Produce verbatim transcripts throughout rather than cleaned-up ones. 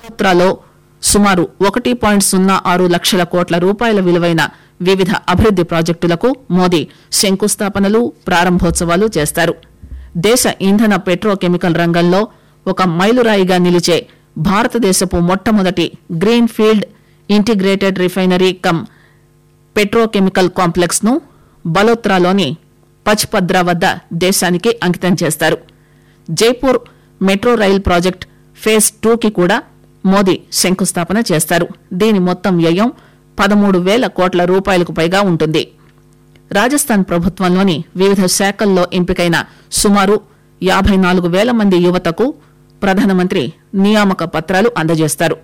బలోత్రాలో సుమారు ఒకటి పాయింట్ సున్నా ఆరు లక్షల కోట్ల రూపాయల విలువైన వివిధ అభివృద్ది ప్రాజెక్టులకు మోదీ శంకుస్థాపనలు ప్రారంభోత్సవాలు చేస్తారు. దేశ ఇంధన పెట్రోకెమికల్ రంగంలో ఒక మైలురాయిగా నిలిచే భారతదేశపు మొట్టమొదటి green field integrated refinery come petrochemical complex ను బలోత్రాలోని పచ్పద్రా వద్ద దేశానికి అంకితం చేస్తారు. Jaipur metro rail project phase two కి కూడా మోదీ శంకుస్థాపన చేస్తారు. దీని మొత్తం వ్యయం పదమూడు వేల కోట్ల రూపాయలకు పైగా ఉంటుంది. రాజస్థాన్ ప్రభుత్వంలోని వివిధ శాఖల్లో ఎంపికైన సుమారు యాబై నాలుగు వేల మంది యువతకు ప్రధానమంత్రి నియామక పత్రాలు అందజేస్తారు.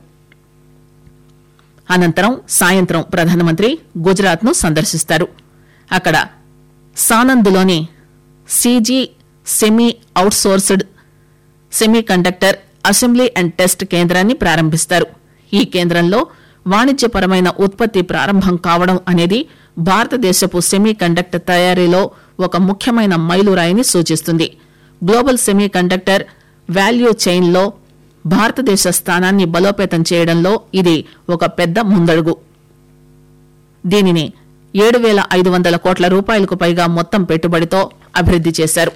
అనంతరం సాయంత్రం ప్రధానమంత్రి గుజరాత్ ను సందర్శిస్తారు. అక్కడ సానంద్లోని CG semi outsourced semi conductor assembly and test కేంద్రాన్ని ప్రారంభిస్తారు. ఈ కేంద్రంలో వాణిజ్యపరమైన ఉత్పత్తి ప్రారంభం కావడం అనేది భారతదేశపు సెమీ కండక్టర్ తయారీలో ఒక ముఖ్యమైన మైలురాయిని సూచిస్తుంది. Global semi conductor value chain లో భారతదేశ స్థానాన్ని బలోపేతం చేయడంలో ఇది ఒక పెద్ద ముందడుగు. దీనిని ఏడు వేల ఐదు వందల కోట్ల రూపాయలకు పైగా మొత్తం పెట్టుబడితో అభివృద్ది చేశారు.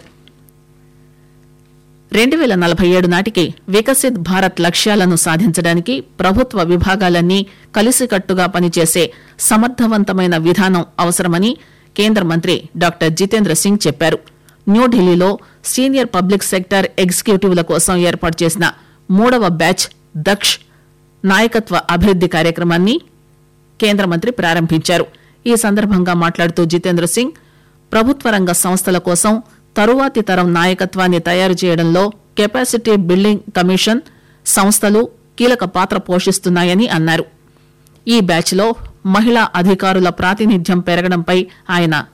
రెండు వేల నలభై ఏడు నాటికి వికసిత్ భారత్ లక్ష్యాలను సాధించడానికి ప్రభుత్వ విభాగాలన్నీ కలిసికట్టుగా పనిచేసే సమర్థవంతమైన విధానం అవసరమని కేంద్ర మంత్రి డాక్టర్ జితేంద్ర సింగ్ చెప్పారు. న్యూఢిల్లీలో సీనియర్ పబ్లిక్ సెక్టార్ ఎగ్జిక్యూటివ్ల కోసం ఏర్పాటు చేసిన మూడవ బ్యాచ్ దక్ష్ నాయకత్వ అభివృద్ది కార్యక్రమాన్ని కేంద్ర మంత్రి ప్రారంభించారు. ఈ సందర్భంగా మాట్లాడుతూ జితేంద్ర సింగ్ ప్రభుత్వ రంగ సంస్థల కోసం తరువాతి తరం నాయకత్వాన్ని తయారు చేయడంలో కెపాసిటీ బిల్డింగ్ కమిషన్ సంస్థలు కీలక పాత్ర పోషిస్తున్నాయని అన్నారు. ఈ బ్యాచ్ లో మహిళా అధికారుల ప్రాతినిధ్యం పెరగడంపై ఆయన